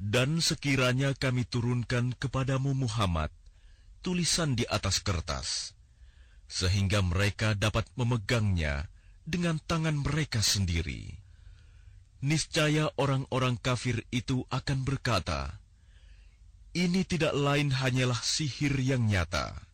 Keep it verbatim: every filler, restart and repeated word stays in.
Dan sekiranya kami turunkan kepadamu Muhammad tulisan di atas kertas, sehingga mereka dapat memegangnya dengan tangan mereka sendiri, niscaya orang-orang kafir itu akan berkata, ini tidak lain hanyalah sihir yang nyata.